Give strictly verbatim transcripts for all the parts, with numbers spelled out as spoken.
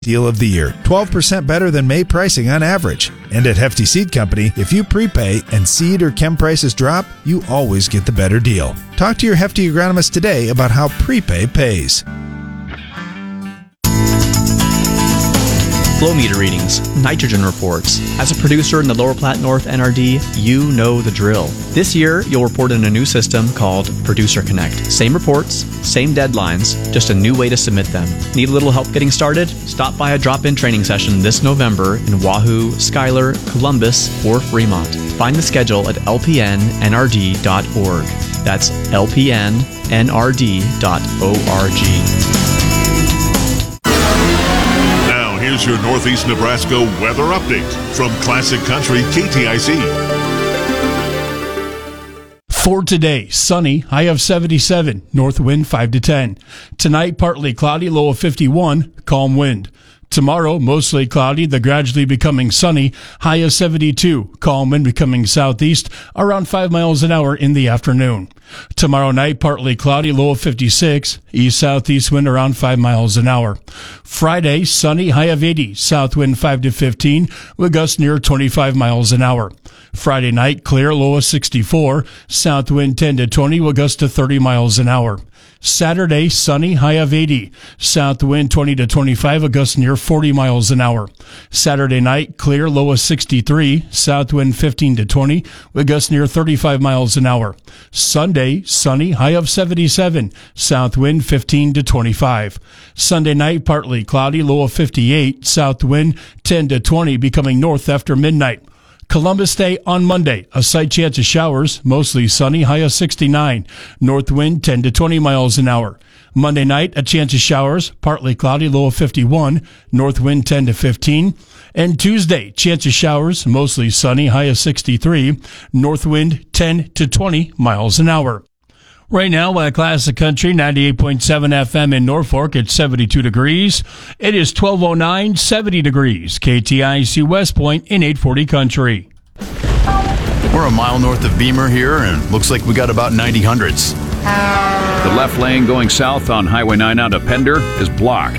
Deal of the year, twelve percent better than May pricing on average. And at Hefty Seed Company, if you prepay and seed or chem prices drop, you always get the better deal. Talk to your Hefty agronomist today about how prepay pays. Flow meter readings, nitrogen reports. As a producer in the Lower Platte North N R D, you know the drill. This year, you'll report in a new system called Producer Connect. Same reports, same deadlines, just a new way to submit them. Need a little help getting started? Stop by a drop-in training session this November in Wahoo, Schuyler, Columbus, or Fremont. Find the schedule at L P N N R D dot org. That's L P N N R D dot org. Here's your Northeast Nebraska weather update from Classic Country K T I C. For today, sunny, high of seventy-seven, north wind five to ten. Tonight, partly cloudy, low of fifty-one, calm wind. Tomorrow, mostly cloudy, the gradually becoming sunny, high of seventy-two, calm wind becoming southeast, around five miles an hour in the afternoon. Tomorrow night, partly cloudy, low of fifty-six, east-southeast wind around five miles an hour. Friday, sunny, high of eighty, south wind five to fifteen, with gusts near twenty-five miles an hour. Friday night, clear, low of sixty-four, south wind ten to twenty, with gusts to thirty miles an hour. Saturday, sunny, high of eighty. South wind twenty to twenty-five, a gust near forty miles an hour. Saturday night, clear, low of sixty-three. South wind fifteen to twenty, with gusts near thirty-five miles an hour. Sunday, sunny, high of seventy-seven. South wind fifteen to twenty-five. Sunday night, partly cloudy, low of fifty-eight. South wind ten to twenty, becoming north after midnight. Columbus Day on Monday, a slight chance of showers, mostly sunny, high of sixty-nine. North wind ten to twenty miles an hour. Monday night, a chance of showers, partly cloudy, low of fifty-one. North wind ten to fifteen. And Tuesday, chance of showers, mostly sunny, high of sixty-three. North wind ten to twenty miles an hour. Right now, at Classic Country, ninety-eight point seven F M in Norfolk, it's seventy-two degrees. It is twelve oh nine, seventy degrees. K T I C West Point in eight forty Country. We're a mile north of Beamer here, and looks like we got about ninety hundreds. The left lane going south on Highway nine out of Pender is blocked.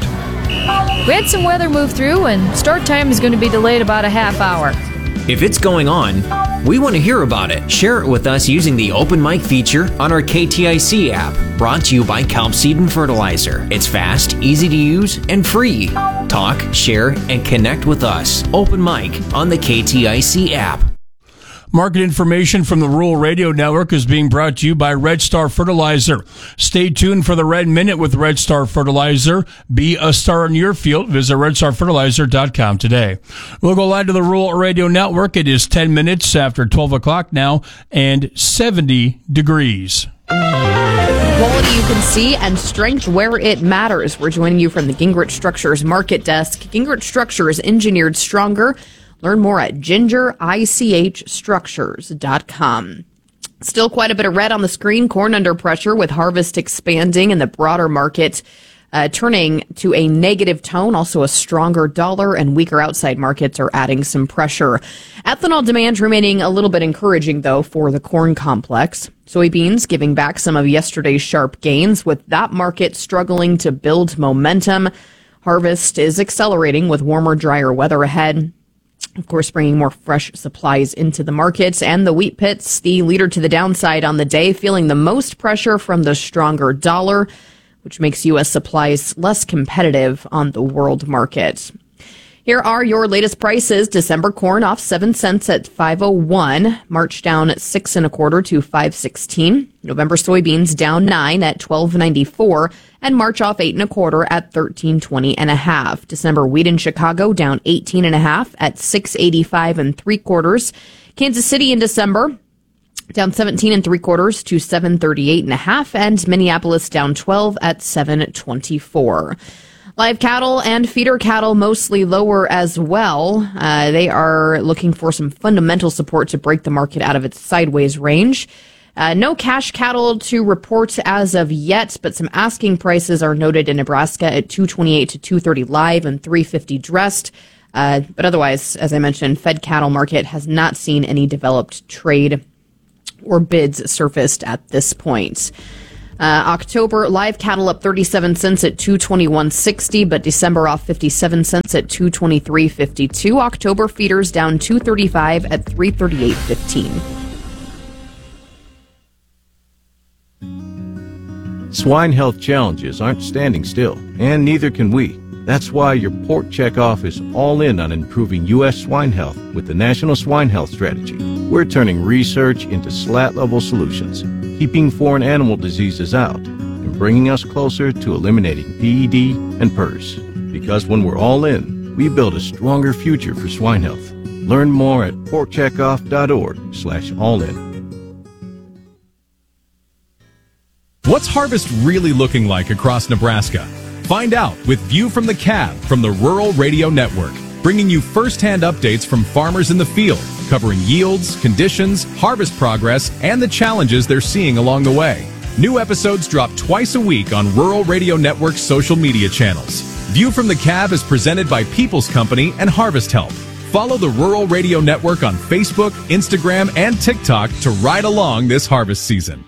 We had some weather move through, and start time is going to be delayed about a half hour. If it's going on, we want to hear about it. Share it with us using the Open Mic feature on our K T I C app, brought to you by Kelp Seed and Fertilizer. It's fast, easy to use, and free. Talk, share, and connect with us. Open Mic on the K T I C app. Market information from the Rural Radio Network is being brought to you by Red Star Fertilizer. Stay tuned for the Red Minute with Red Star Fertilizer. Be a star in your field. Visit red star fertilizer dot com today. We'll go live to the Rural Radio Network. It is ten minutes after twelve o'clock now and seventy degrees. Quality you can see and strength where it matters. We're joining you from the Gingrich Structures Market Desk. Gingrich Structures, engineered stronger. Learn more at ginger ich structures dot com. Still quite a bit of red on the screen. Corn under pressure with harvest expanding and the broader market uh, turning to a negative tone. Also a stronger dollar and weaker outside markets are adding some pressure. Ethanol demand remaining a little bit encouraging, though, for the corn complex. Soybeans giving back some of yesterday's sharp gains, with that market struggling to build momentum. Harvest is accelerating with warmer, drier weather ahead. Of course, bringing more fresh supplies into the markets. And the wheat pits, the leader to the downside on the day, feeling the most pressure from the stronger dollar, which makes U S supplies less competitive on the world market. Here are your latest prices. December corn off seven cents at five oh one. March down at six and a quarter to five sixteen. November soybeans down nine at twelve ninety-four. And March off eight and a quarter at thirteen twenty and a half. December wheat in Chicago down eighteen and a half at six eighty-five and three quarters. Kansas City in December down seventeen and three quarters to seven thirty-eight and a half. And Minneapolis down twelve at seven twenty-four. Live cattle and feeder cattle mostly lower as well. Uh, they are looking for some fundamental support to break the market out of its sideways range. Uh, no cash cattle to report as of yet, but some asking prices are noted in Nebraska at two twenty-eight to two thirty live and three fifty dressed. Uh, but otherwise, as I mentioned, fed cattle market has not seen any developed trade or bids surfaced at this point. Uh, October, live cattle up thirty-seven cents at two twenty-one sixty, but December off fifty-seven cents at two twenty-three fifty-two. October feeders down two thirty-five at three thirty-eight fifteen. Swine health challenges aren't standing still, and neither can we. That's why your Pork Checkoff is all in on improving U S swine health with the National Swine Health Strategy. We're turning research into slat-level solutions, keeping foreign animal diseases out, and bringing us closer to eliminating P E D and P R S. Because when we're all in, we build a stronger future for swine health. Learn more at porkcheckoff.org slash all in. What's harvest really looking like across Nebraska? Find out with View from the Cab from the Rural Radio Network, bringing you first-hand updates from farmers in the field, covering yields, conditions, harvest progress, and the challenges they're seeing along the way. New episodes drop twice a week on Rural Radio Network's social media channels. View from the Cab is presented by People's Company and Harvest Help. Follow the Rural Radio Network on Facebook, Instagram, and TikTok to ride along this harvest season.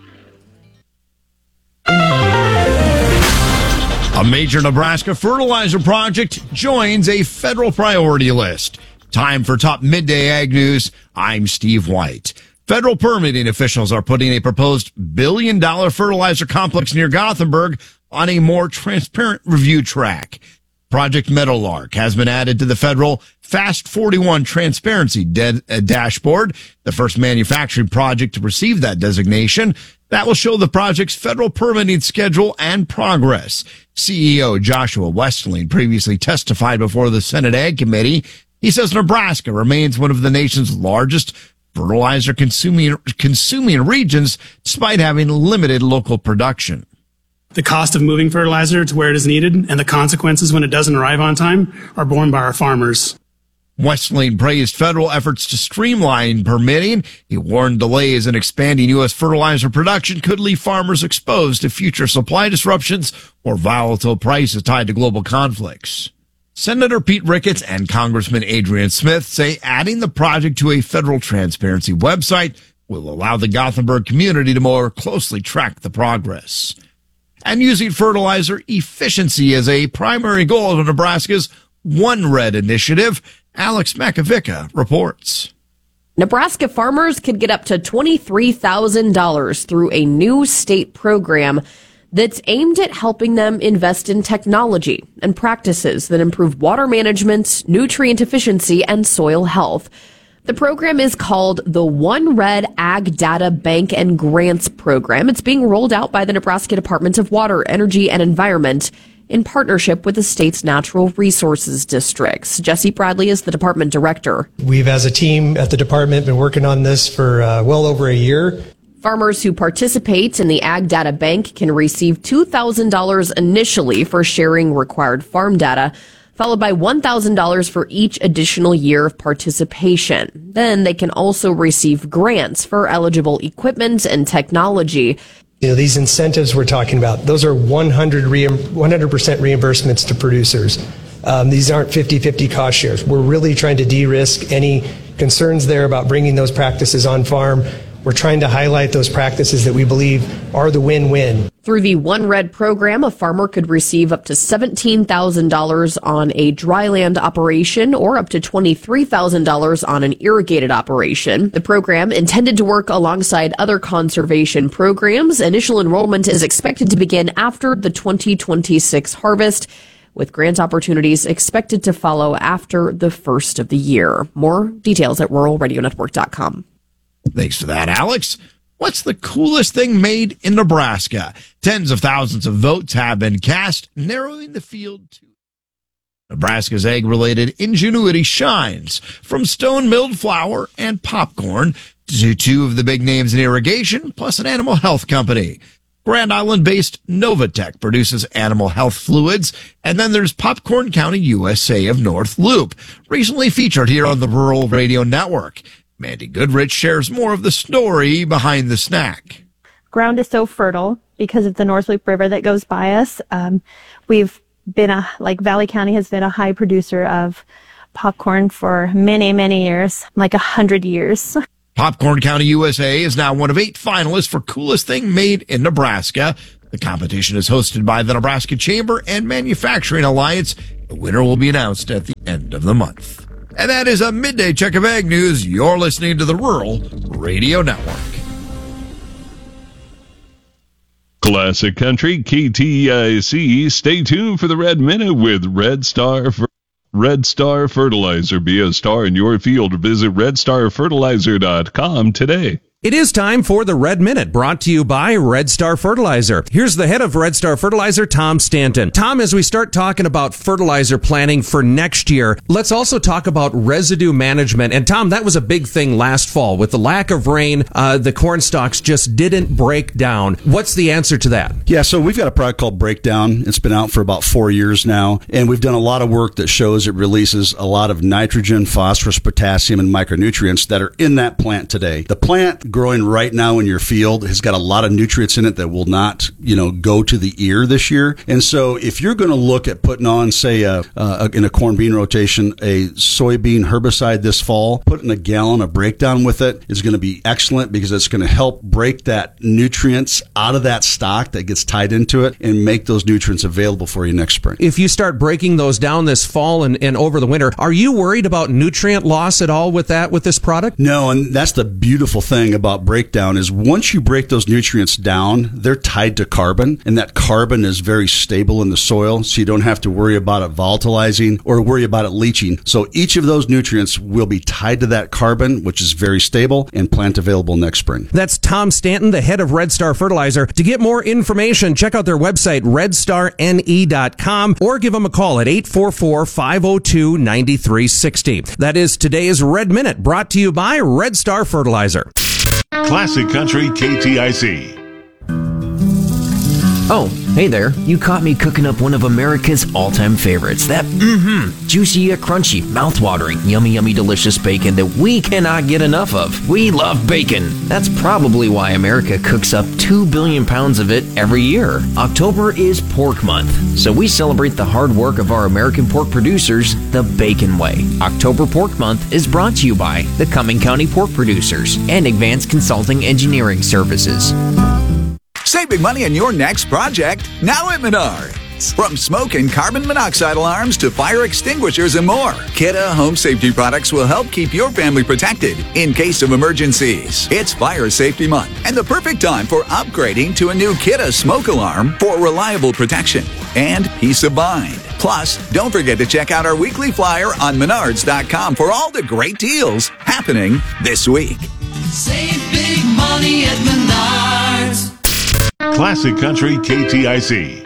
A major Nebraska fertilizer project joins a federal priority list. Time for top midday ag news. I'm Steve White. Federal permitting officials are putting a proposed billion dollar fertilizer complex near Gothenburg on a more transparent review track. Project Meadowlark has been added to the federal Fast forty-one Transparency de- uh, Dashboard, the first manufacturing project to receive that designation. That will show the project's federal permitting schedule and progress. C E O Joshua Westling previously testified before the Senate Ag Committee. He says Nebraska remains one of the nation's largest fertilizer consuming, consuming regions, despite having limited local production. The cost of moving fertilizer to where it is needed and the consequences when it doesn't arrive on time are borne by our farmers. Westling praised federal efforts to streamline permitting. He warned delays in expanding U S fertilizer production could leave farmers exposed to future supply disruptions or volatile prices tied to global conflicts. Senator Pete Ricketts and Congressman Adrian Smith say adding the project to a federal transparency website will allow the Gothenburg community to more closely track the progress. And using fertilizer efficiency as a primary goal of Nebraska's One Red initiative, Alex Makovica reports. Nebraska farmers could get up to twenty-three thousand dollars through a new state program that's aimed at helping them invest in technology and practices that improve water management, nutrient efficiency, and soil health. The program is called the One Red Ag Data Bank and Grants Program. It's being rolled out by the Nebraska Department of Water, Energy, and Environment in partnership with the state's natural resources districts. Jesse Bradley is the department director. We've, as a team at the department, been working on this for uh, well over a year. Farmers who participate in the Ag Data Bank can receive two thousand dollars initially for sharing required farm data, followed by one thousand dollars for each additional year of participation. Then they can also receive grants for eligible equipment and technology. You know, these incentives we're talking about, those are one hundred percent reimbursements to producers. Um, these aren't fifty-fifty cost shares. We're really trying to de-risk any concerns there about bringing those practices on farm. We're trying to highlight those practices that we believe are the win-win. Through the One Red program, a farmer could receive up to seventeen thousand dollars on a dryland operation or up to twenty-three thousand dollars on an irrigated operation. The program, intended to work alongside other conservation programs, initial enrollment is expected to begin after the twenty twenty-six harvest, with grant opportunities expected to follow after the first of the year. More details at rural radio network dot com. Thanks for that, Alex. What's the coolest thing made in Nebraska? Tens of thousands of votes have been cast, narrowing the field to Nebraska's egg-related ingenuity shines, from stone-milled flour and popcorn to two of the big names in irrigation, plus an animal health company. Grand Island-based Novatech produces animal health fluids, and then there's Popcorn County U S A of North Loop, recently featured here on the Rural Radio Network. Mandy Goodrich shares more of the story behind the snack. Ground is so fertile because of the North Loop River that goes by us. Um, we've been a, like Valley County has been a high producer of popcorn for many, many years, like a hundred years. Popcorn County U S A is now one of eight finalists for Coolest Thing Made in Nebraska. The competition is hosted by the Nebraska Chamber and Manufacturing Alliance. The winner will be announced at the end of the month. And that is a midday check of Ag News. You're listening to the Rural Radio Network. Classic Country, K T I C. Stay tuned for the Red Minute with Red Star Red Star Fertilizer. Be a star in your field. Visit red star fertilizer dot com today. It is time for the Red Minute, brought to you by Red Star Fertilizer. Here's the head of Red Star Fertilizer, Tom Stanton. Tom, as we start talking about fertilizer planning for next year, let's also talk about residue management. And Tom, that was a big thing last fall. With the lack of rain, uh, the corn stalks just didn't break down. What's the answer to that? Yeah, so we've got a product called Breakdown. It's been out for about four years now, and we've done a lot of work that shows it releases a lot of nitrogen, phosphorus, potassium, and micronutrients that are in that plant today. The plant growing right now in your field has got a lot of nutrients in it that will not, you know, go to the ear this year. And so if you're going to look at putting on, say, a, a, in a corn bean rotation, a soybean herbicide this fall, putting a gallon of Breakdown with it is going to be excellent because it's going to help break that nutrients out of that stock that gets tied into it and make those nutrients available for you next spring. If you start breaking those down this fall and, and over the winter, are you worried about nutrient loss at all with that, with this product? No, and that's the beautiful thing about Breakdown is once you break those nutrients down, they're tied to carbon, and that carbon is very stable in the soil, so you don't have to worry about it volatilizing or worry about it leaching. So each of those nutrients will be tied to that carbon, which is very stable and plant available next spring. That's Tom Stanton, the head of Red Star Fertilizer. To get more information, check out their website, red star N E dot com, or give them a call at eight four four, five oh two, nine three six oh. That is today's Red Minute, brought to you by Red Star Fertilizer. Classic Country K T I C. Oh, hey there. You caught me cooking up one of America's all-time favorites. That, mm-hmm, juicy yet crunchy, mouth-watering, yummy, yummy, delicious bacon that we cannot get enough of. We love bacon. That's probably why America cooks up two billion pounds of it every year. October is Pork Month, so we celebrate the hard work of our American pork producers the Bacon way. October Pork Month is brought to you by the Cumming County Pork Producers and Advanced Consulting Engineering Services. Save big money on your next project now at Menards. From smoke and carbon monoxide alarms to fire extinguishers and more, Kidde Home Safety products will help keep your family protected in case of emergencies. It's Fire Safety Month and the perfect time for upgrading to a new Kidde smoke alarm for reliable protection and peace of mind. Plus, don't forget to check out our weekly flyer on menards dot com for all the great deals happening this week. Save big money at Menards. Classic Country K T I C.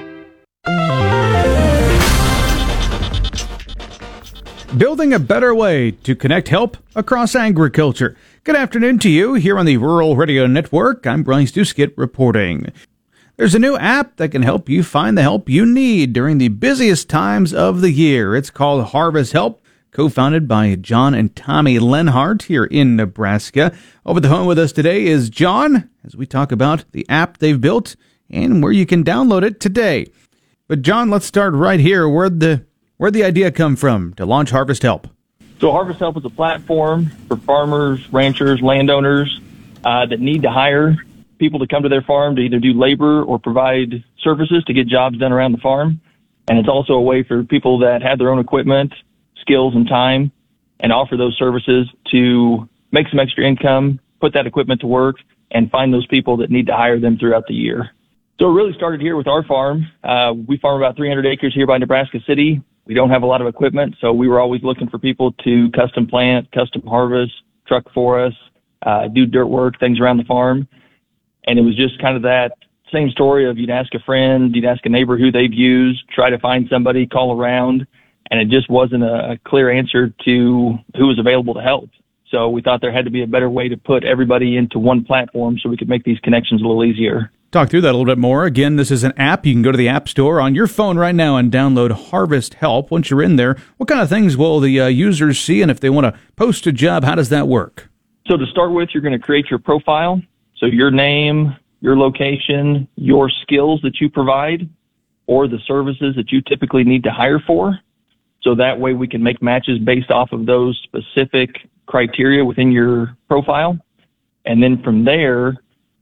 Building a better way to connect help across agriculture. Good afternoon to you here on the Rural Radio Network. I'm Bryce Duskett reporting. There's a new app that can help you find the help you need during the busiest times of the year. It's called Harvest Help, co-founded by John and Tommy Lenhart here in Nebraska. Over the phone with us today is John, as we talk about the app they've built and where you can download it today. But John, let's start right here. Where'd the, where'd the idea come from to launch Harvest Help? So Harvest Help is a platform for farmers, ranchers, landowners uh, that need to hire people to come to their farm to either do labor or provide services to get jobs done around the farm. And it's also a way for people that have their own equipment, skills, and time, and offer those services to make some extra income, put that equipment to work, and find those people that need to hire them throughout the year. So it really started here with our farm. Uh, we farm about three hundred acres here by Nebraska City. We don't have a lot of equipment, so we were always looking for people to custom plant, custom harvest, truck for us, uh, do dirt work, things around the farm. And it was just kind of that same story of you'd ask a friend, you'd ask a neighbor who they've used, try to find somebody, call around, and it just wasn't a, a clear answer to who was available to help. So we thought there had to be a better way to put everybody into one platform so we could make these connections a little easier. Talk through that a little bit more. Again, this is an app. You can go to the App Store on your phone right now and download Harvest Help. Once you're in there, what kind of things will the uh, users see? And if they want to post a job, how does that work? So to start with, you're going to create your profile. So your name, your location, your skills that you provide, or the services that you typically need to hire for. So that way we can make matches based off of those specific criteria within your profile. And then from there,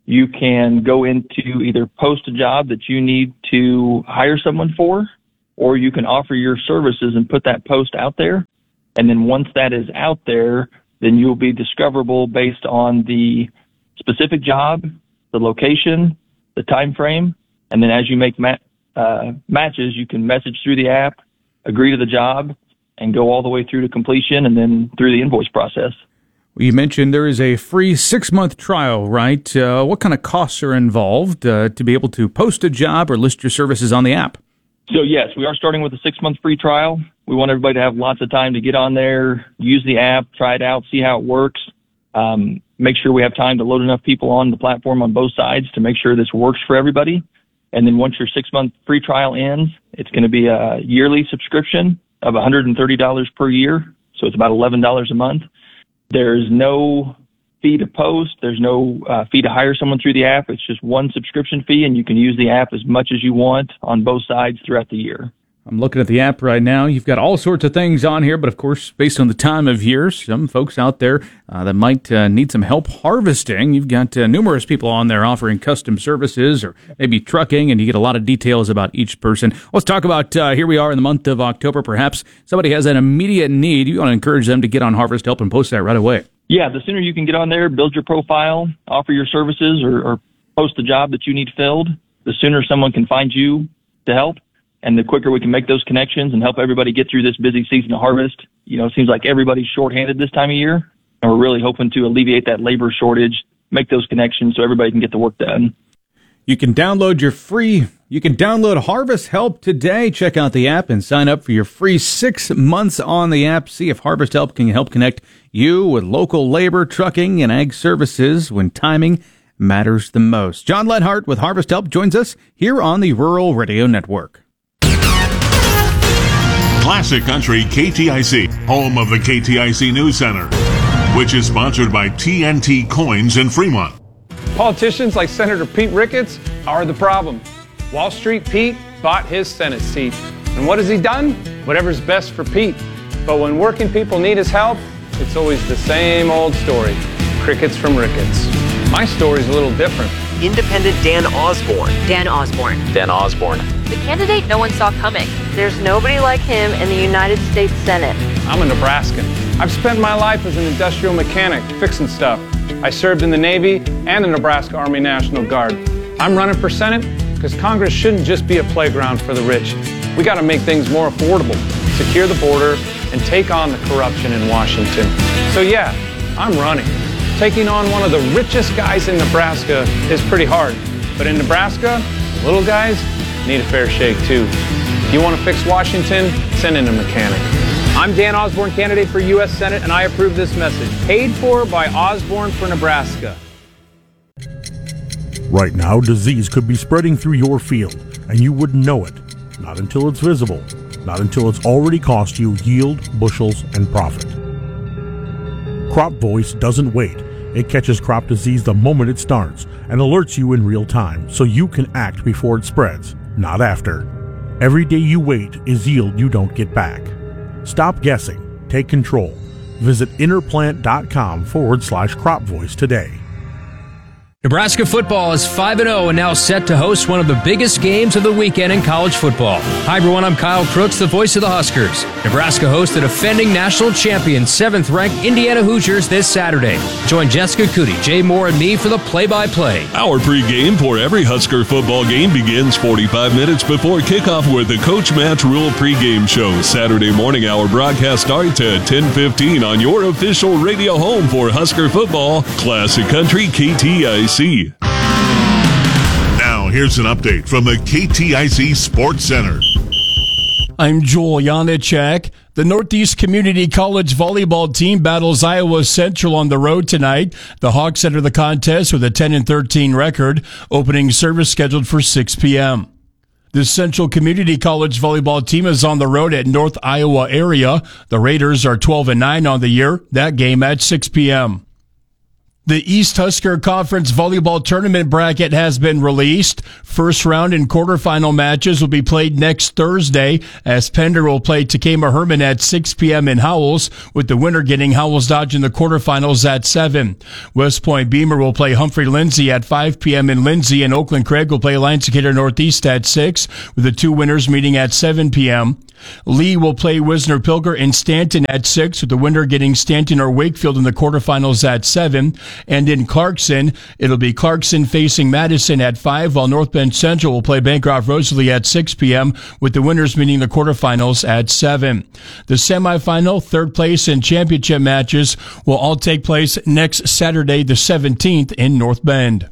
you can go into either post a job that you need to hire someone for, or you can offer your services and put that post out there. And then once that is out there, then you'll be discoverable based on the specific job, the location, the time frame. And then as you make ma- uh, matches, you can message through the app, agree to the job, and go all the way through to completion and then through the invoice process. Well, you mentioned there is a free six-month trial, right? Uh, what kind of costs are involved uh, to be able to post a job or list your services on the app? So, yes, we are starting with a six-month free trial. We want everybody to have lots of time to get on there, use the app, try it out, see how it works, um, make sure we have time to load enough people on the platform on both sides to make sure this works for everybody. And then once your six-month free trial ends, it's going to be a yearly subscription of one hundred thirty dollars per year, so it's about eleven dollars a month. There's no fee to post. There's no uh, fee to hire someone through the app. It's just one subscription fee, and you can use the app as much as you want on both sides throughout the year. I'm looking at the app right now. You've got all sorts of things on here, but of course, based on the time of year, some folks out there uh, that might uh, need some help harvesting. You've got uh, numerous people on there offering custom services or maybe trucking, and you get a lot of details about each person. Let's talk about, uh, here we are in the month of October. Perhaps somebody has an immediate need. You want to encourage them to get on Harvest Help and post that right away. Yeah, the sooner you can get on there, build your profile, offer your services, or, or post the job that you need filled, the sooner someone can find you to help. And the quicker we can make those connections and help everybody get through this busy season of harvest. You know, it seems like everybody's shorthanded this time of year, and we're really hoping to alleviate that labor shortage, make those connections so everybody can get the work done. You can download your free, you can download Harvest Help today. Check out the app and sign up for your free six months on the app. See if Harvest Help can help connect you with local labor, trucking, and ag services when timing matters the most. John Lenhart with Harvest Help joins us here on the Rural Radio Network. Classic Country K T I C, home of the K T I C News Center, which is sponsored by T N T Coins in Fremont. Politicians like Senator Pete Ricketts are the problem. Wall Street Pete bought his Senate seat. And what has he done? Whatever's best for Pete. But when working people need his help, it's always the same old story. Crickets from Ricketts. My story's a little different. Independent Dan Osborne. Dan Osborne. Dan Osborne. The candidate no one saw coming. There's nobody like him in the United States Senate. I'm a Nebraskan. I've spent my life as an industrial mechanic, fixing stuff. I served in the Navy and the Nebraska Army National Guard. I'm running for Senate because Congress shouldn't just be a playground for the rich. We got to make things more affordable, secure the border, and take on the corruption in Washington. So yeah, I'm running. Taking on one of the richest guys in Nebraska is pretty hard. But in Nebraska, the little guys need a fair shake too. If you want to fix Washington, send in a mechanic. I'm Dan Osborne, candidate for U S Senate, and I approve this message. Paid for by Osborne for Nebraska. Right now, disease could be spreading through your field, and you wouldn't know it. Not until it's visible. Not until it's already cost you yield, bushels, and profit. Crop Voice doesn't wait. It catches crop disease the moment it starts and alerts you in real time so you can act before it spreads, not after. Every day you wait is yield you don't get back. Stop guessing. Take control. Visit interplant.com forward slash crop voice today. Nebraska football is five and oh and now set to host one of the biggest games of the weekend in college football. Hi everyone, I'm Kyle Crooks, the voice of the Huskers. Nebraska hosts the defending national champion, seventh-ranked Indiana Hoosiers this Saturday. Join Jessica Cootie, Jay Moore, and me for the play-by-play. Our pregame for every Husker football game begins forty-five minutes before kickoff with the Coach Matt's Rule pregame show. Saturday morning, our broadcast starts at ten fifteen on your official radio home for Husker football, Classic Country K T I C. Now, here's an update from the K T I C Sports Center. I'm Joel Janichek. The Northeast Community College volleyball team battles Iowa Central on the road tonight. The Hawks enter the contest with a ten and thirteen record. Opening service scheduled for six p.m. The Central Community College volleyball team is on the road at North Iowa area. The Raiders are twelve and nine on the year. That game at six p.m. The East Husker Conference Volleyball Tournament bracket has been released. First round and quarterfinal matches will be played next Thursday as Pender will play Takema Herman at six p.m. in Howells, with the winner getting Howells Dodge in the quarterfinals at seven. West Point Beamer will play Humphrey Lindsay at five p.m. in Lindsay, and Oakland Craig will play Alliance Decatur Northeast at six, with the two winners meeting at seven p.m. Lee will play Wisner Pilger in Stanton at six, with the winner getting Stanton or Wakefield in the quarterfinals at seven. And in Clarkson, it'll be Clarkson facing Madison at five, while North Bend Central will play Bancroft Rosalie at six p.m., with the winners meeting the quarterfinals at seven. The semifinal, third place, and championship matches will all take place next Saturday, the seventeenth, in North Bend.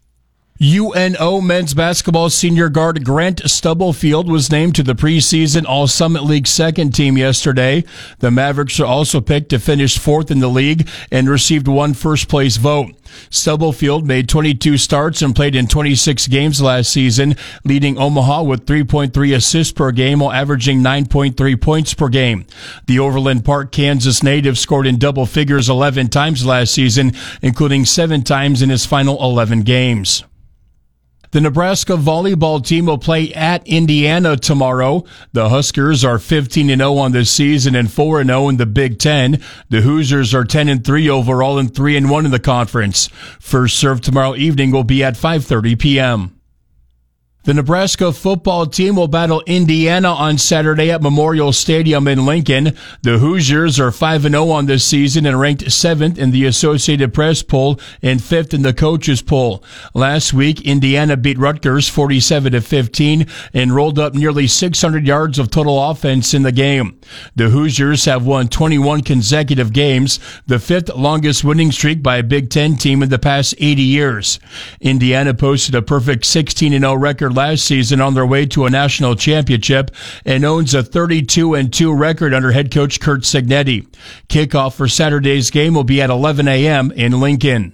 U N O men's basketball senior guard Grant Stubblefield was named to the preseason All-Summit League second team yesterday. The Mavericks are also picked to finish fourth in the league and received one first-place vote. Stubblefield made twenty-two starts and played in twenty-six games last season, leading Omaha with three point three assists per game while averaging nine point three points per game. The Overland Park, Kansas native scored in double figures eleven times last season, including seven times in his final eleven games. The Nebraska volleyball team will play at Indiana tomorrow. The Huskers are fifteen and oh on the season and four and oh in the Big Ten. The Hoosiers are ten and three overall and three and one in the conference. First serve tomorrow evening will be at five thirty p.m. The Nebraska football team will battle Indiana on Saturday at Memorial Stadium in Lincoln. The Hoosiers are five and oh on this season and ranked seventh in the Associated Press poll and fifth in the coaches poll. Last week, Indiana beat Rutgers forty-seven to fifteen and rolled up nearly six hundred yards of total offense in the game. The Hoosiers have won twenty-one consecutive games, the fifth longest winning streak by a Big Ten team in the past eighty years. Indiana posted a perfect sixteen and oh record last season on their way to a national championship and owns a thirty-two and two record under head coach Curt Cignetti. Kickoff for Saturday's game will be at eleven a.m. in Lincoln.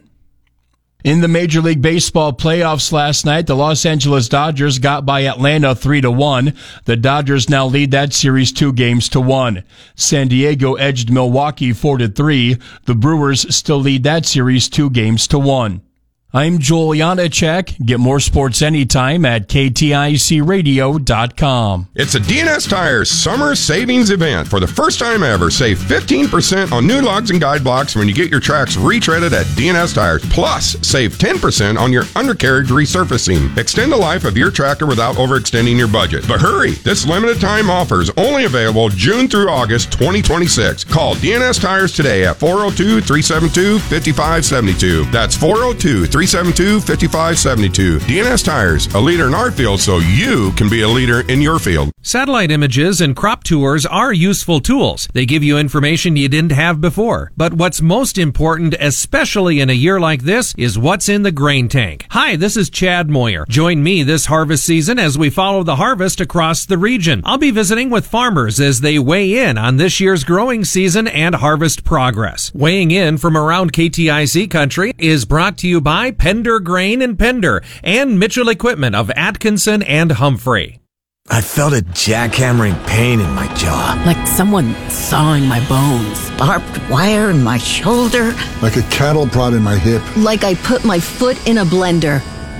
In the Major League Baseball playoffs last night, the Los Angeles Dodgers got by Atlanta three to one. The Dodgers now lead that series two games to one. San Diego edged Milwaukee four to three. The Brewers still lead that series two games to one. I'm Joel Janacek. Get more sports anytime at K T I C radio dot com. It's a D N S Tires summer savings event. For the first time ever, save fifteen percent on new lugs and guide blocks when you get your tracks retreaded at D N S Tires. Plus, save ten percent on your undercarriage resurfacing. Extend the life of your tractor without overextending your budget. But hurry, this limited time offer is only available June through August twenty twenty-six. Call D N S Tires today at four oh two, three seven two, five five seven two. That's four oh two, three seven two, five five seven two. D N S Tires, a leader in our field so you can be a leader in your field. Satellite images and crop tours are useful tools. They give you information you didn't have before. But what's most important, especially in a year like this, is what's in the grain tank. Hi, this is Chad Moyer. Join me this harvest season as we follow the harvest across the region. I'll be visiting with farmers as they weigh in on this year's growing season and harvest progress. Weighing in from around K T I C country is brought to you by Pender Grain and Pender and Mitchell Equipment of Atkinson and Humphrey. I felt a jackhammering pain in my jaw. Like someone sawing my bones. Barbed wire in my shoulder. Like a cattle prod in my hip. Like I put my foot in a blender.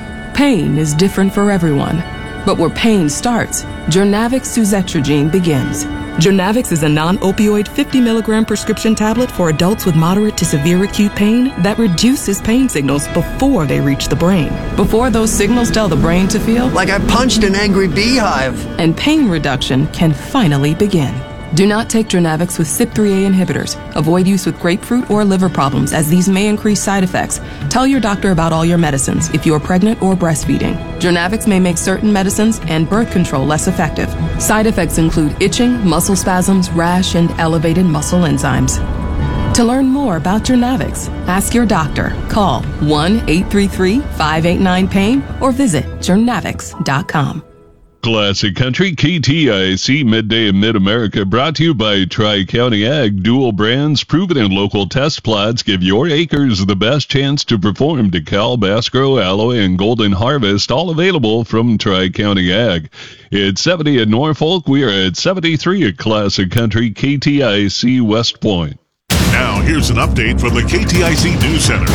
Pain is different for everyone. But where pain starts, Jurnavix suzetrigine begins. Jurnavix is a non-opioid fifty milligram prescription tablet for adults with moderate to severe acute pain that reduces pain signals before they reach the brain. Before those signals tell the brain to feel like I punched an angry beehive. And pain reduction can finally begin. Do not take Jurnavix with C Y P three A inhibitors. Avoid use with grapefruit or liver problems, as these may increase side effects. Tell your doctor about all your medicines if you are pregnant or breastfeeding. Jurnavix may make certain medicines and birth control less effective. Side effects include itching, muscle spasms, rash, and elevated muscle enzymes. To learn more about Jurnavix, ask your doctor. Call one eight three three, five eight nine, pain or visit jurnavix dot com. Classic Country, K T I C, Midday in Mid-America, brought to you by Tri-County Ag. Dual brands, proven in local test plots, give your acres the best chance to perform. DeKalb, Basco, Alloy, and Golden Harvest, all available from Tri-County Ag. It's seventy at Norfolk. We are at seventy-three at Classic Country, K T I C, West Point. Now, here's an update from the K T I C News Center.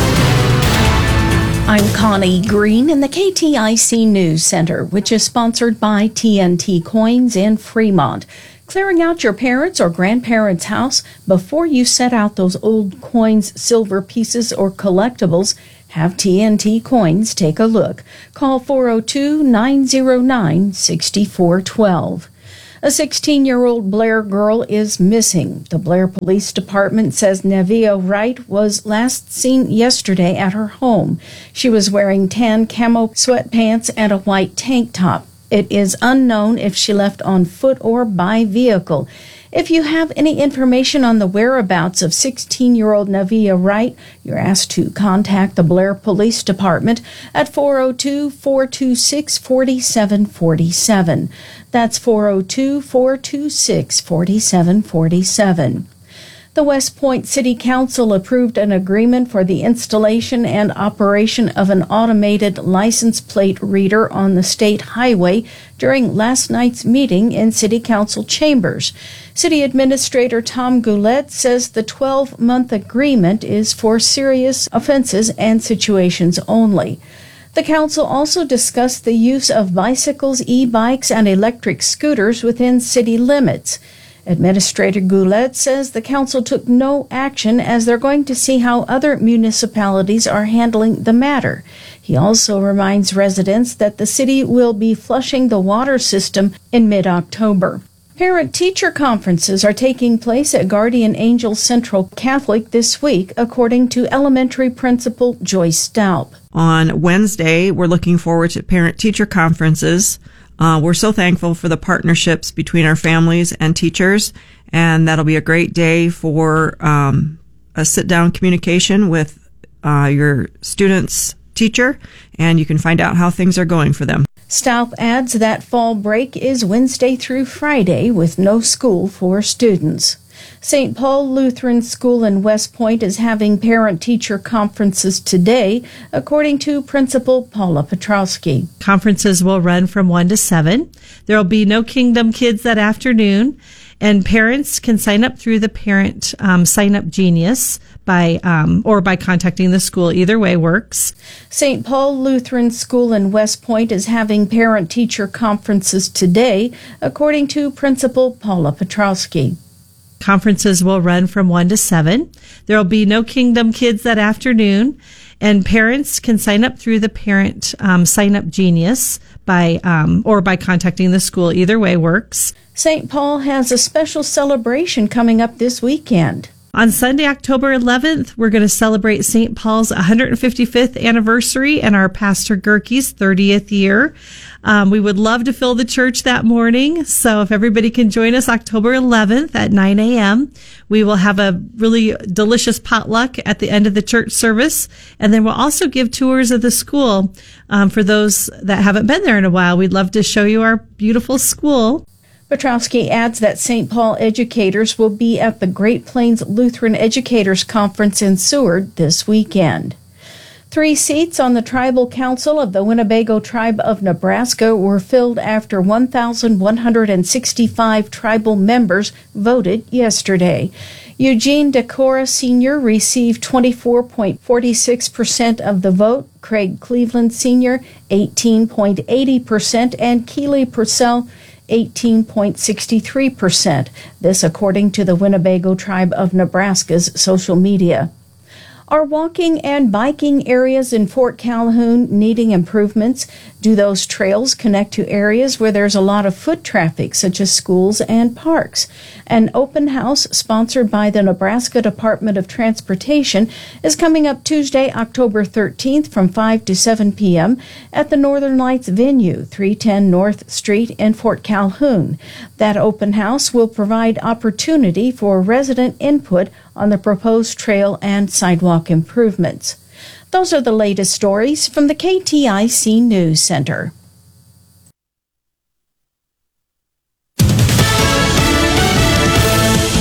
I'm Connie Green in the K T I C News Center, which is sponsored by T N T Coins in Fremont. Clearing out your parents' or grandparents' house before you set out those old coins, silver pieces, or collectibles, have T N T Coins take a look. Call four oh two, nine oh nine, six four one two. A sixteen-year-old Blair girl is missing. The Blair Police Department says Nevia Wright was last seen yesterday at her home. She was wearing tan camo sweatpants and a white tank top. It is unknown if she left on foot or by vehicle. If you have any information on the whereabouts of sixteen-year-old Nevia Wright, you're asked to contact the Blair Police Department at four oh two, four two six, four seven four seven. That's four oh two, four two six, four seven four seven. The West Point City Council approved an agreement for the installation and operation of an automated license plate reader on the state highway during last night's meeting in City Council chambers. City Administrator Tom Goulet says the twelve-month agreement is for serious offenses and situations only. The council also discussed the use of bicycles, e-bikes, and electric scooters within city limits. Administrator Goulet says the council took no action as they're going to see how other municipalities are handling the matter. He also reminds residents that the city will be flushing the water system in mid-October. Parent-teacher conferences are taking place at Guardian Angel Central Catholic this week, according to elementary principal Joyce Staup. On Wednesday, we're looking forward to parent-teacher conferences. Uh, we're so thankful for the partnerships between our families and teachers, and that'll be a great day for um, a sit-down communication with uh, your student's teacher, and you can find out how things are going for them. Staup adds that fall break is Wednesday through Friday with no school for students. Saint Paul Lutheran School in West Point is having parent-teacher conferences today, according to Principal Paula Petrowski. Conferences will run from one to seven. There will be no Kingdom Kids that afternoon, and parents can sign up through the Parent um, Sign Up Genius by um, or by contacting the school. Either way works. Saint Paul Lutheran School in West Point is having parent-teacher conferences today, according to Principal Paula Petrowski. Conferences will run from one to seven. There will be no Kingdom Kids that afternoon, and parents can sign up through the Parent um, Sign Up Genius by um, or by contacting the school. Either way works. Saint Paul has a special celebration coming up this weekend. On Sunday, October eleventh, we're going to celebrate Saint Paul's one hundred fifty-fifth anniversary and our Pastor Gerke's thirtieth year. Um, we would love to fill the church that morning, so if everybody can join us October eleventh at nine a.m., we will have a really delicious potluck at the end of the church service, and then we'll also give tours of the school um, for those that haven't been there in a while. We'd love to show you our beautiful school. Petrowski adds that Saint Paul educators will be at the Great Plains Lutheran Educators Conference in Seward this weekend. Three seats on the Tribal Council of the Winnebago Tribe of Nebraska were filled after one thousand one hundred sixty-five tribal members voted yesterday. Eugene Decora Senior received twenty-four point four six percent of the vote, Craig Cleveland Senior eighteen point eight zero percent, and Keeley Purcell eighteen point six three percent. This according to the Winnebago Tribe of Nebraska's social media. Are walking and biking areas in Fort Calhoun needing improvements? Do those trails connect to areas where there's a lot of foot traffic, such as schools and parks? An open house sponsored by the Nebraska Department of Transportation is coming up Tuesday, October thirteenth from five to seven p.m. at the Northern Lights venue, three ten North Street in Fort Calhoun. That open house will provide opportunity for resident input on the proposed trail and sidewalk improvements. Those are the latest stories from the K T I C News Center.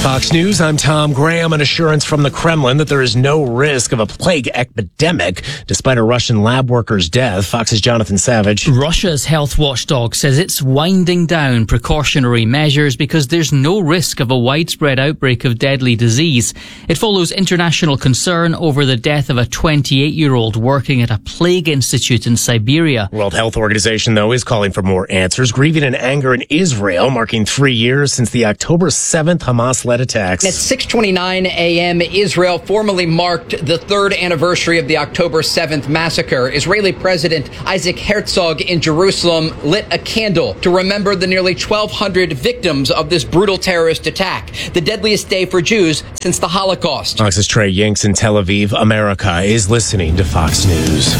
Fox News, I'm Tom Graham. An assurance from the Kremlin that there is no risk of a plague epidemic despite a Russian lab worker's death. Fox's Jonathan Savage. Russia's health watchdog says it's winding down precautionary measures because there's no risk of a widespread outbreak of deadly disease. It follows international concern over the death of a twenty-eight-year-old working at a plague institute in Siberia. World Health Organization, though, is calling for more answers, grieving in anger in Israel, marking three years since the October seventh Hamas-led attacks. At six twenty-nine a.m., Israel formally marked the third anniversary of the October seventh massacre. Israeli President Isaac Herzog in Jerusalem lit a candle to remember the nearly twelve hundred victims of this brutal terrorist attack, the deadliest day for Jews since the Holocaust. Fox's Trey Yinks in Tel Aviv. America is listening to Fox News.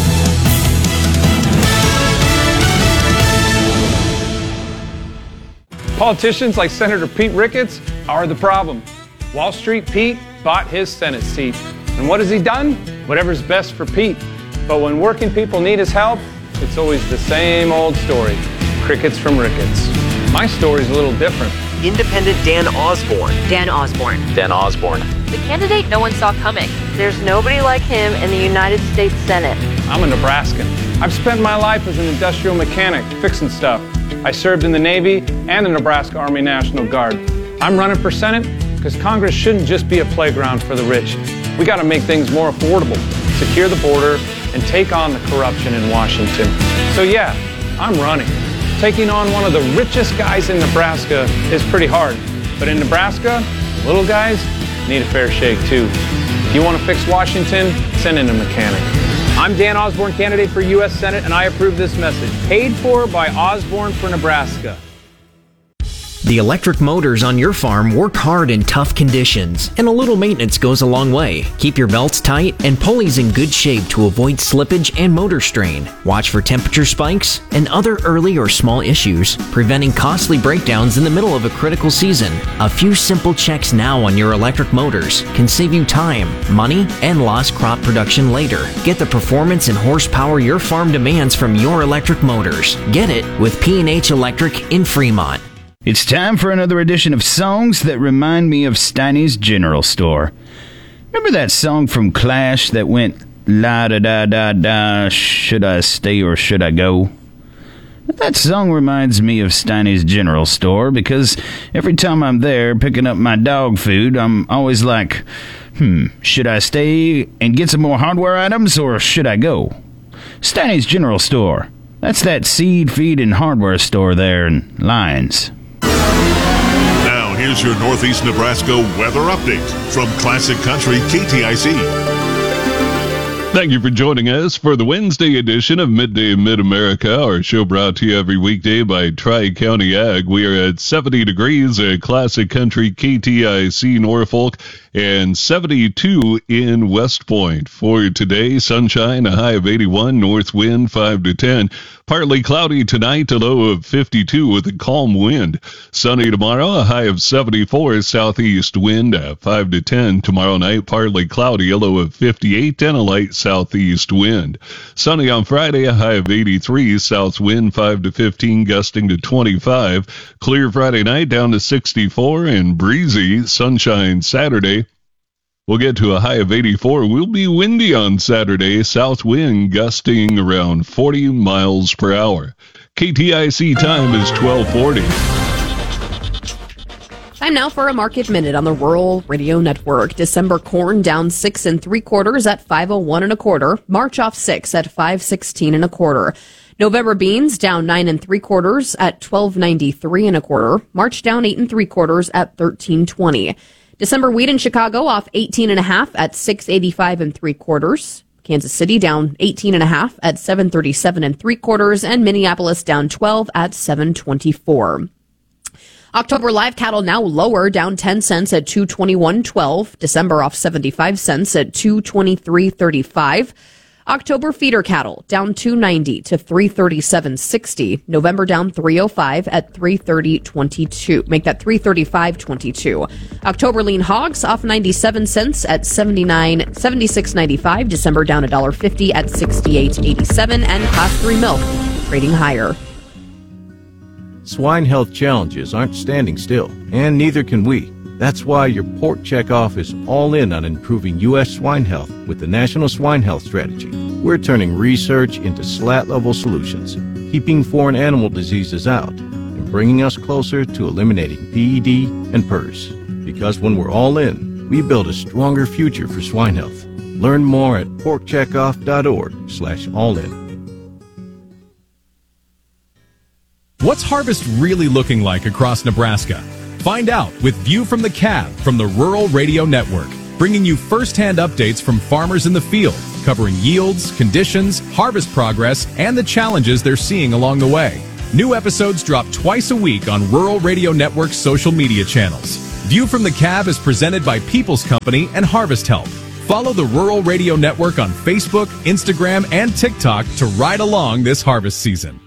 Politicians like Senator Pete Ricketts are the problem. Wall Street Pete bought his Senate seat. And what has he done? Whatever's best for Pete. But when working people need his help, it's always the same old story. Crickets from Ricketts. My story's a little different. Independent Dan Osborne. Dan Osborne. Dan Osborne. The candidate no one saw coming. There's nobody like him in the United States Senate. I'm a Nebraskan. I've spent my life as an industrial mechanic, fixing stuff. I served in the Navy and the Nebraska Army National Guard. I'm running for Senate because Congress shouldn't just be a playground for the rich. We got to make things more affordable, secure the border, and take on the corruption in Washington. So yeah, I'm running. Taking on one of the richest guys in Nebraska is pretty hard. But in Nebraska, the little guys need a fair shake too. If you want to fix Washington, send in a mechanic. I'm Dan Osborne, candidate for U S Senate, and I approve this message. Paid for by Osborne for Nebraska. The electric motors on your farm work hard in tough conditions, and a little maintenance goes a long way. Keep your belts tight and pulleys in good shape to avoid slippage and motor strain. Watch for temperature spikes and other early or small issues, preventing costly breakdowns in the middle of a critical season. A few simple checks now on your electric motors can save you time, money, and lost crop production later. Get the performance and horsepower your farm demands from your electric motors. Get it with P and H Electric in Fremont. It's time for another edition of Songs That Remind Me of Steiny's General Store. Remember that song from Clash that went la-da-da-da-da, should I stay or should I go? That song reminds me of Steiny's General Store because every time I'm there picking up my dog food, I'm always like, hmm, should I stay and get some more hardware items or should I go? Steiny's General Store. That's that seed, feed, and hardware store there in Lyons. Now, here's your Northeast Nebraska weather update from Classic Country K T I C. Thank you for joining us for the Wednesday edition of Midday Mid-America, our show brought to you every weekday by Tri-County Ag. We are at seventy degrees at Classic Country K T I C Norfolk and seventy-two in West Point. For today, sunshine, a high of eighty-one, north wind five to ten. Partly cloudy tonight, a low of fifty-two with a calm wind. Sunny tomorrow, a high of seventy-four, southeast wind at five to ten. Tomorrow night, partly cloudy, a low of fifty-eight, and a light southeast wind. Sunny on Friday, a high of eighty-three, south wind five to fifteen, gusting to twenty-five. Clear Friday night, down to sixty-four, and breezy. Sunshine Saturday. We'll get to a high of eighty-four. We'll be windy on Saturday, south wind gusting around forty miles per hour. K T I C time is twelve forty. Time now for a market minute on the Rural Radio Network. December corn down six and three quarters at five oh one and a quarter. March off six at five sixteen and a quarter. November beans down nine and three quarters at twelve ninety-three and a quarter. March down eight and three quarters at thirteen twenty. December wheat in Chicago off eighteen and a half at six eighty-five and three quarters. Kansas City down eighteen and a half at seven thirty-seven and three quarters, and Minneapolis down twelve at seven twenty-four. October live cattle now lower, down ten cents at two twenty-one twelve. December off seventy-five cents at two twenty-three thirty-five. October feeder cattle down two ninety to three thirty-seven sixty. November down three oh five at three thirty twenty-two. Make that three thirty-five twenty-two. October lean hogs off ninety-seven cents at seventy-nine seventy-six ninety-five. December down one dollar fifty at sixty-eight eighty-seven, and class three milk trading higher. Swine health challenges aren't standing still, and neither can we. That's why your pork checkoff is all in on improving U S swine health with the National Swine Health Strategy. We're turning research into slat-level solutions, keeping foreign animal diseases out, and bringing us closer to eliminating P E D and P R S. Because when we're all in, we build a stronger future for swine health. Learn more at porkcheckoff.org slash all in. What's harvest really looking like across Nebraska? Find out with View from the Cab from the Rural Radio Network, bringing you first-hand updates from farmers in the field, covering yields, conditions, harvest progress, and the challenges they're seeing along the way. New episodes drop twice a week on Rural Radio Network's social media channels. View from the Cab is presented by People's Company and Harvest Help. Follow the Rural Radio Network on Facebook, Instagram, and TikTok to ride along this harvest season.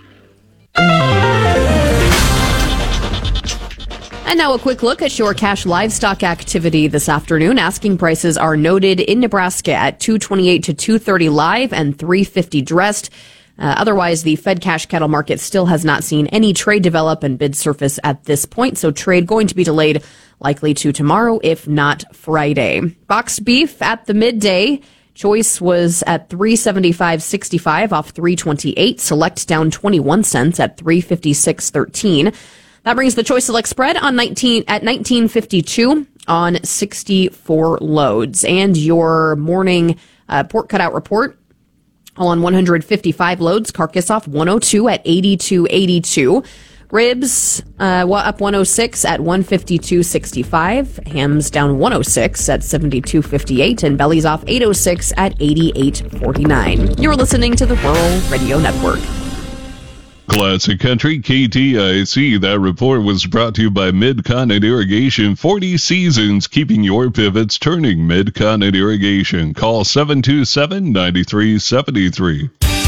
And now a quick look at your cash livestock activity this afternoon. Asking prices are noted in Nebraska at two twenty-eight to two thirty live and three fifty dressed. Uh, otherwise, the Fed cash cattle market still has not seen any trade develop and bid surface at this point. So trade going to be delayed likely to tomorrow, if not Friday. Boxed beef at the midday. Choice was at three seventy-five sixty-five off three twenty-eight. Select down twenty-one cents at three fifty-six thirteen. That brings the Choice Select spread on nineteen at nineteen fifty-two on sixty-four loads. And your morning uh, pork cutout report on one hundred fifty-five loads. Carcass off one oh two at eighty-two eighty-two. Ribs uh, up one oh six at one fifty-two sixty-five. Hams down one oh six at seventy-two fifty-eight. And bellies off eight oh six at eighty-eight forty-nine. You're listening to the Rural Radio Network. Classic Country K T I C. That report was brought to you by Mid-Continent Irrigation. forty seasons keeping your pivots turning. Mid-Continent Irrigation. Call seven two seven, nine three seven three.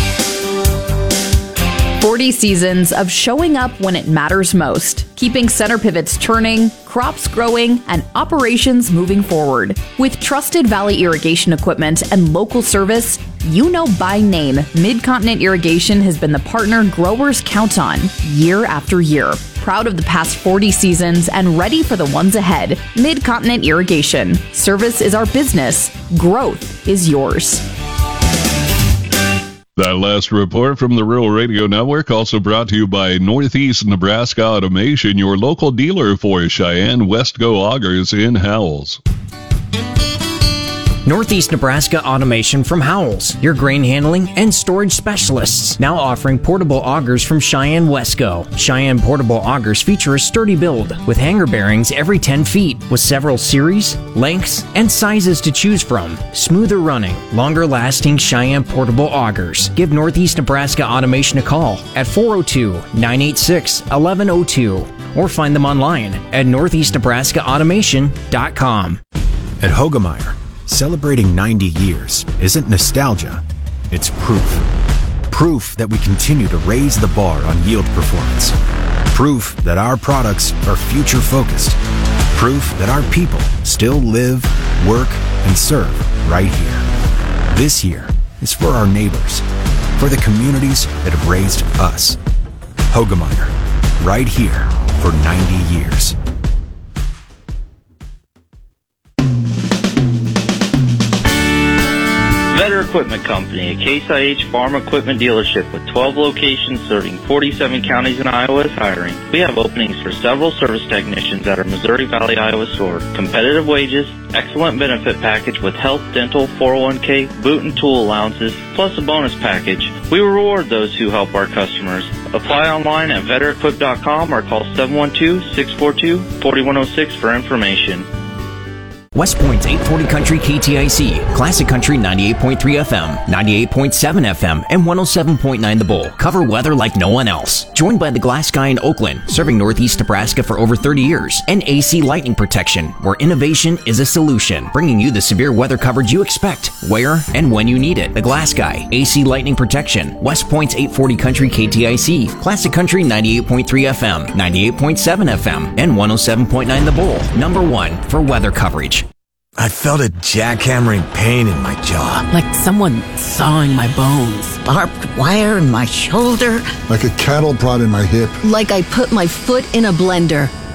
forty seasons of showing up when it matters most, keeping center pivots turning, crops growing, and operations moving forward. With trusted Valley irrigation equipment and local service, you know by name, Mid-Continent Irrigation has been the partner growers count on year after year. Proud of the past forty seasons and ready for the ones ahead. Mid-Continent Irrigation. Service is our business. Growth is yours. That last report from the Rural Radio Network also brought to you by Northeast Nebraska Automation, your local dealer for Cheyenne Westco augers in Howells. Northeast Nebraska Automation from Howells, your grain handling and storage specialists. Now offering portable augers from Cheyenne Westco. Cheyenne portable augers feature a sturdy build with hanger bearings every ten feet with several series, lengths, and sizes to choose from. Smoother running, longer lasting Cheyenne portable augers. Give Northeast Nebraska Automation a call at four oh two, nine eight six, one one oh two or find them online at northeast nebraska automation dot com. At Hogemeyer, celebrating ninety years isn't nostalgia, it's proof. Proof that we continue to raise the bar on yield performance. Proof that our products are future-focused. Proof that our people still live, work, and serve right here. This year is for our neighbors, for the communities that have raised us. Hogemeyer, right here for ninety years. Vetter Equipment Company, a Case I H farm equipment dealership with twelve locations serving forty-seven counties in Iowa is hiring. We have openings for several service technicians at our Missouri Valley, Iowa store. Competitive wages, excellent benefit package with health, dental, four oh one k, boot and tool allowances, plus a bonus package. We reward those who help our customers. Apply online at vetter equip dot com or call seven one two, six four two, four one oh six for information. West Point's eight forty Country K T I C, Classic Country ninety-eight point three F M, ninety-eight point seven F M, and one oh seven point nine The Bull cover weather like no one else. Joined by the Glass Guy in Oakland, serving Northeast Nebraska for over thirty years, and A C Lightning Protection, where innovation is a solution, bringing you the severe weather coverage you expect, where and when you need it. The Glass Guy, A C Lightning Protection, West Point's eight forty Country K T I C, Classic Country ninety-eight point three F M, ninety-eight point seven F M, and one oh seven point nine The Bull. Number one for weather coverage. I felt a jackhammering pain in my jaw. Like someone sawing my bones. Barbed wire in my shoulder. Like a cattle prod in my hip. Like I put my foot in a blender.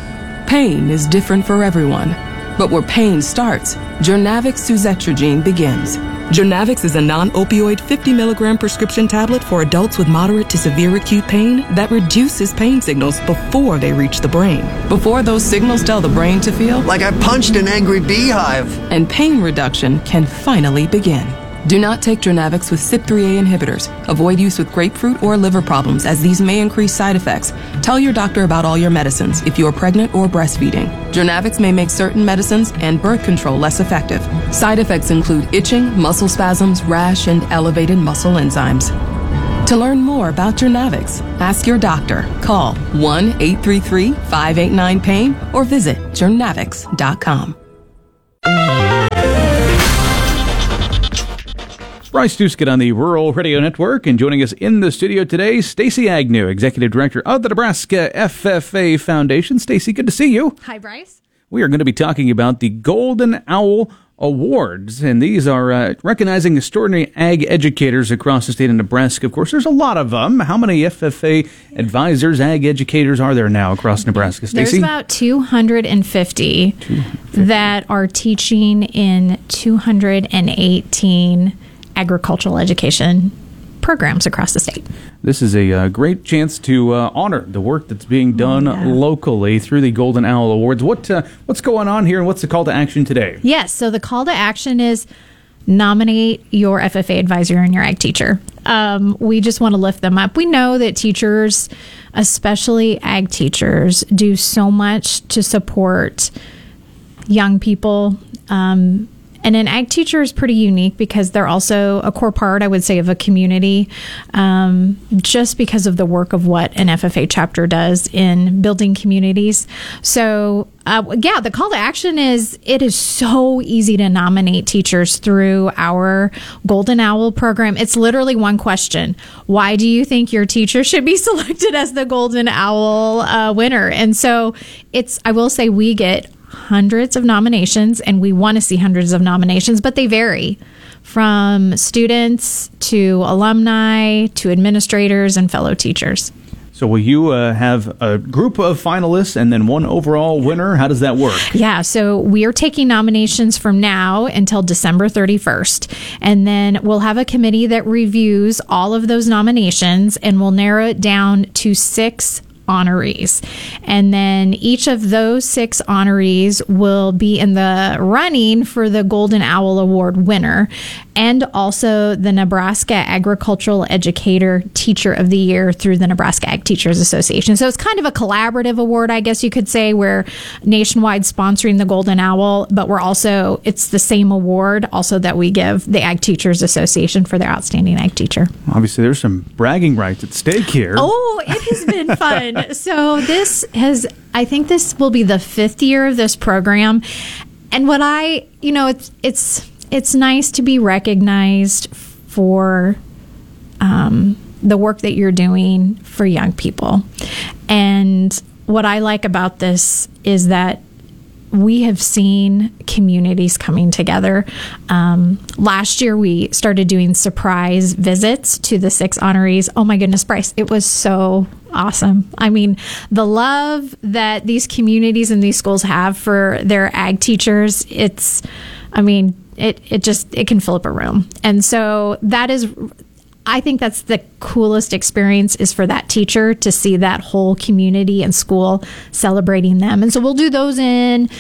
Pain is different for everyone, but where pain starts, Jurnavix suzetrigine begins. Jurnavix is a non-opioid fifty milligram prescription tablet for adults with moderate to severe acute pain that reduces pain signals before they reach the brain. Before those signals tell the brain to feel like I punched an angry beehive. And pain reduction can finally begin. Do not take Jurnavix with C Y P three A inhibitors. Avoid use with grapefruit or liver problems, as these may increase side effects. Tell your doctor about all your medicines if you are pregnant or breastfeeding. Jurnavix may make certain medicines and birth control less effective. Side effects include itching, muscle spasms, rash, and elevated muscle enzymes. To learn more about Jurnavix, ask your doctor. Call one eight three three, five eight nine, pain or visit jurnavix dot com. Bryce Duskett on the Rural Radio Network, and joining us in the studio today, Stacey Agnew, Executive Director of the Nebraska F F A Foundation. Stacey, good to see you. Hi, Bryce. We are going to be talking about the Golden Owl Awards, and these are uh, recognizing extraordinary ag educators across the state of Nebraska. Of course, there's a lot of them. How many F F A advisors, ag educators are there now across Nebraska, Stacey? There's about two hundred fifty, two hundred fifty that are teaching in two hundred eighteen agricultural education programs across the state. This is a uh, great chance to uh, honor the work that's being done oh, yeah. locally through the Golden Owl Awards. What uh, what's going on here, and what's the call to action today? Yes, so the call to action is nominate your F F A advisor and your ag teacher. Um, we just want to lift them up. We know that teachers, especially ag teachers, do so much to support young people. Um, And an ag teacher is pretty unique because they're also a core part, I would say, of a community, um, just because of the work of what an F F A chapter does in building communities. So, uh, yeah, the call to action is it is so easy to nominate teachers through our Golden Owl program. It's literally one question. Why do you think your teacher should be selected as the Golden Owl uh, winner? And so it's, I will say, we get hundreds of nominations, and we want to see hundreds of nominations, but they vary from students to alumni to administrators and fellow teachers. So will you uh, have a group of finalists and then one overall winner? How does that work? Yeah, so we are taking nominations from now until December thirty-first, and then we'll have a committee that reviews all of those nominations, and we'll narrow it down to six honorees. And then each of those six honorees will be in the running for the Golden Owl Award winner, and also the Nebraska Agricultural Educator Teacher of the Year through the Nebraska Ag Teachers Association. So it's kind of a collaborative award, I guess you could say. We're nationwide sponsoring the Golden Owl, but we're also, it's the same award also that we give the Ag Teachers Association for their outstanding ag teacher. Obviously, there's some bragging rights at stake here. Oh, it has been fun. So this has, I think this will be the fifth year of this program. And what I, you know, it's, it's, it's nice to be recognized for um, the work that you're doing for young people. And what I like about this is that we have seen communities coming together. Um, last year, we started doing surprise visits to the six honorees. Oh my goodness, Bryce, it was so awesome. I mean, the love that these communities and these schools have for their ag teachers, it's, I mean, it, it just, it can fill up a room. And so that is, I think that's the coolest experience, is for that teacher to see that whole community and school celebrating them. And so we'll do those in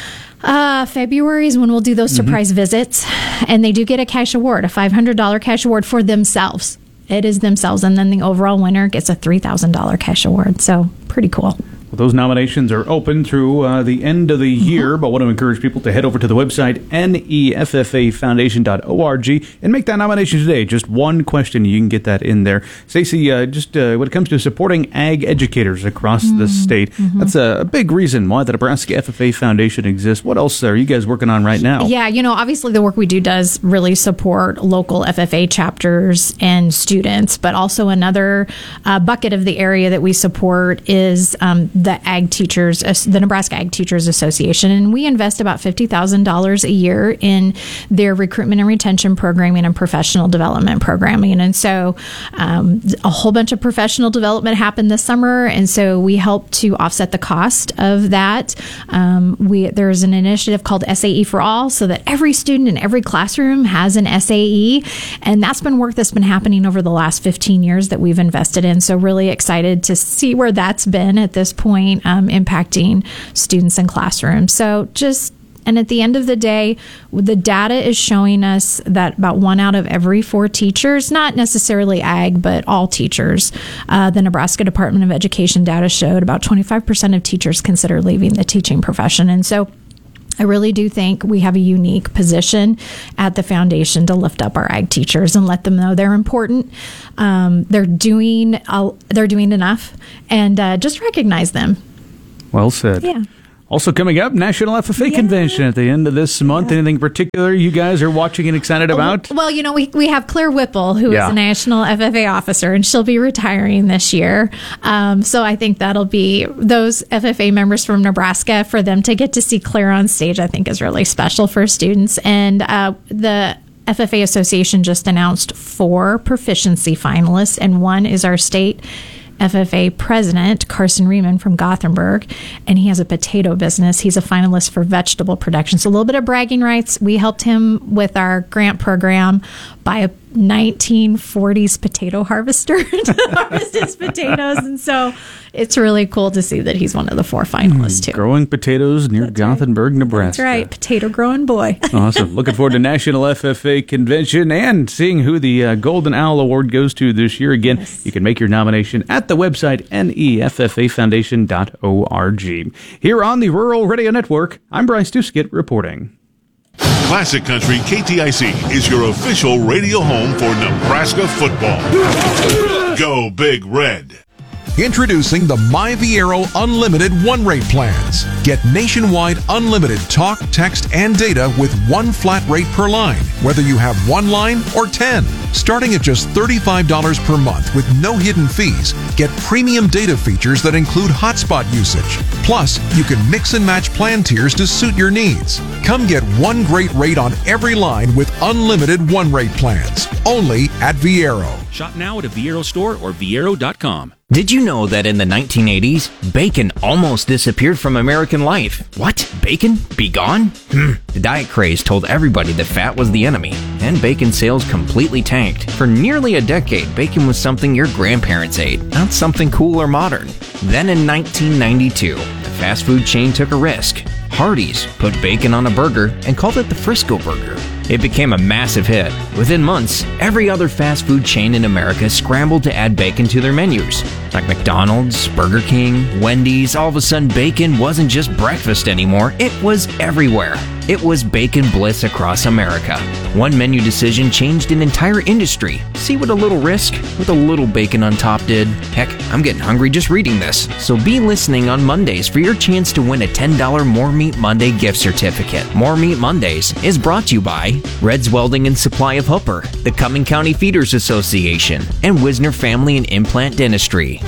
uh, February is when we'll do those surprise mm-hmm. visits. And they do get a cash award, a five hundred dollars cash award for themselves. It is themselves. And then the overall winner gets a three thousand dollars cash award. So pretty cool. Well, those nominations are open through uh, the end of the year, but I want to encourage people to head over to the website N E F F A foundation dot org and make that nomination today. Just one question, you can get that in there. Stacey, uh, just uh, when it comes to supporting ag educators across mm-hmm. the state, mm-hmm. that's a big reason why the Nebraska F F A Foundation exists. What else are you guys working on right now? Yeah, you know, obviously the work we do does really support local F F A chapters and students, but also another uh, bucket of the area that we support is um, the Ag Teachers, the Nebraska Ag Teachers Association, and we invest about fifty thousand dollars a year in their recruitment and retention programming and professional development programming. And so um, a whole bunch of professional development happened this summer, and so we help to offset the cost of that. Um, we there's an initiative called S A E for All, so that every student in every classroom has an S A E, and that's been work that's been happening over the last fifteen years that we've invested in. So really excited to see where that's been at this point, um, impacting students in classrooms. So just And at the end of the day, the data is showing us that about one out of every four teachers, not necessarily ag, but all teachers, uh, the Nebraska Department of Education data showed about twenty-five percent of teachers consider leaving the teaching profession. And so I really do think we have a unique position at the foundation to lift up our ag teachers and let them know they're important. Um, they're doing uh, they're doing enough, and uh, just recognize them. Well said. Yeah. Also coming up, National F F A yeah. Convention at the end of this month. Yeah. Anything particular you guys are watching and excited about? Well, you know, we, we have Claire Whipple, who yeah. is a National F F A officer, and she'll be retiring this year. Um, so I think that'll be those F F A members from Nebraska, for them to get to see Claire on stage, I think is really special for students. And uh, the F F A Association just announced four proficiency finalists, and one is our state F F A president, Carson Riemann from Gothenburg, and he has a potato business. He's a finalist for vegetable production. So a little bit of bragging rights. We helped him with our grant program buy a nineteen forties potato harvester to harvest his potatoes. And so it's really cool to see that he's one of the four finalists, too. Growing potatoes near That's Gothenburg, right. Nebraska. That's right. Potato growing boy. Awesome. Looking forward to National F F A Convention and seeing who the uh, Golden Owl Award goes to this year. Again, yes. You can make your nomination at the website N E F F A foundation dot org. Here on the Rural Radio Network, I'm Bryce Duskett reporting. Classic Country K T I C is your official radio home for Nebraska football. Go Big Red. Introducing the MyViero Unlimited one-rate plans. Get nationwide unlimited talk, text, and data with one flat rate per line, whether you have one line or ten. Starting at just thirty-five dollars per month with no hidden fees, get premium data features that include hotspot usage. Plus, you can mix and match plan tiers to suit your needs. Come get one great rate on every line with unlimited one-rate plans. Only at Viero. Shop now at a Viero store or Viero dot com. Did you know that in the nineteen eighties, bacon almost disappeared from American life? What? Bacon? Be gone? Hmm. The diet craze told everybody that fat was the enemy, and bacon sales completely tanked. For nearly a decade, bacon was something your grandparents ate, not something cool or modern. Then in nineteen ninety-two, the fast food chain took a risk. Hardee's put bacon on a burger and called it the Frisco Burger. It became a massive hit. Within months, every other fast food chain in America scrambled to add bacon to their menus. Like McDonald's, Burger King, Wendy's, all of a sudden bacon wasn't just breakfast anymore, it was everywhere. It was bacon bliss across America. One menu decision changed an entire industry. See what a little risk with a little bacon on top did? Heck, I'm getting hungry just reading this. So be listening on Mondays for your chance to win a ten dollars More Meat Monday gift certificate. More Meat Mondays is brought to you by Red's Welding and Supply of Hooper, the Cumming County Feeders Association, and Wisner Family and Implant Dentistry.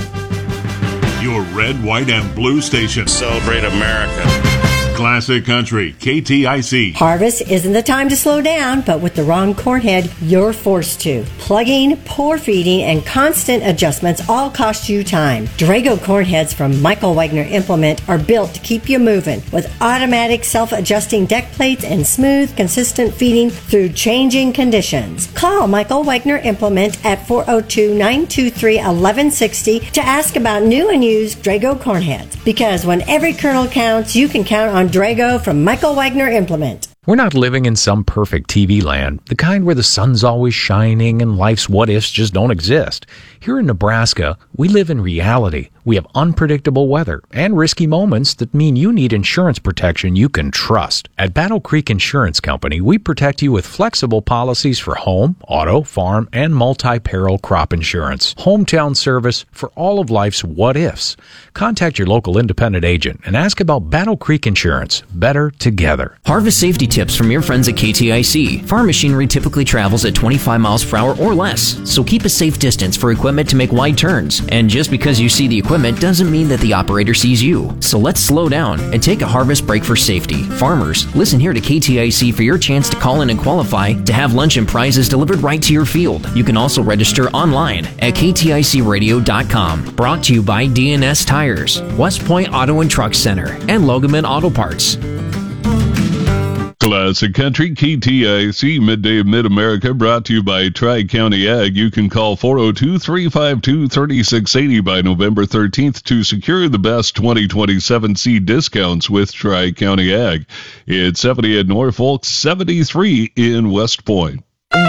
Your red, white, and blue station. Celebrate America. Classic Country K T I C. Harvest isn't the time to slow down, but with the wrong corn head, you're forced to. Plugging, pour feeding, and constant adjustments all cost you time. Drago corn heads from Michael Wagner Implement are built to keep you moving with automatic self-adjusting deck plates and smooth, consistent feeding through changing conditions. Call Michael Wagner Implement at four oh two, nine two three, one one six oh to ask about new and used Drago corn heads. Because when every kernel counts, you can count on Drago from Michael Wagner Implement. We're not living in some perfect T V land, the kind where the sun's always shining and life's what-ifs just don't exist. Here in Nebraska, we live in reality. We have unpredictable weather and risky moments that mean you need insurance protection you can trust. At Battle Creek Insurance Company, we protect you with flexible policies for home, auto, farm, and multi-peril crop insurance. Hometown service for all of life's what-ifs. Contact your local independent agent and ask about Battle Creek Insurance. Better together. Harvest safety tips from your friends at K T I C. Farm machinery typically travels at twenty-five miles per hour or less, so keep a safe distance for equipment to make wide turns. And just because you see the equipment equipment doesn't mean that the operator sees you. So let's slow down and take a harvest break for safety. Farmers, listen here to K T I C for your chance to call in and qualify to have lunch and prizes delivered right to your field. You can also register online at K T I C radio dot com. Brought to you by D N S Tires, West Point Auto and Truck Center, and Logaman Auto Parts. Classic Country, K T I C, Midday of Mid-America, brought to you by Tri-County Ag. You can call four oh two, three five two, three six eight oh by November thirteenth to secure the best twenty twenty-seven seed discounts with Tri-County Ag. It's seventy in Norfolk, seventy-three in West Point.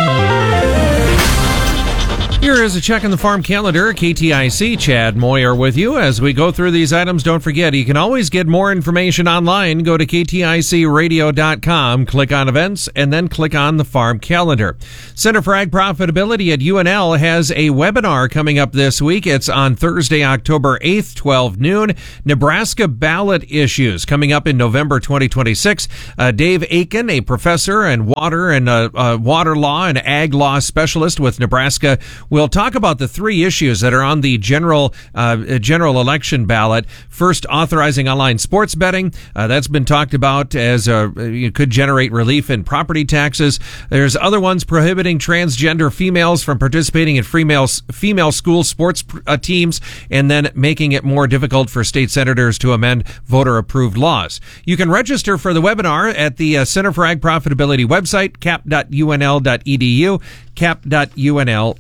Here is a check on the farm calendar. K T I C, Chad Moyer with you. As we go through these items, don't forget, you can always get more information online. Go to K T I C radio dot com, click on events, and then click on the farm calendar. Center for Ag Profitability at U N L has a webinar coming up this week. It's on Thursday, October eighth, twelve noon. Nebraska ballot issues coming up in November twenty twenty-six. Uh, Dave Aiken, a professor and water and uh, uh, water law and ag law specialist with Nebraska, we'll talk about the three issues that are on the general uh, general election ballot. First, authorizing online sports betting. Uh, that's been talked about as uh, it could generate relief in property taxes. There's other ones prohibiting transgender females from participating in female, female school sports uh, teams, and then making it more difficult for state senators to amend voter-approved laws. You can register for the webinar at the uh, Center for Ag Profitability website, cap dot U N L dot E D U, cap dot U N L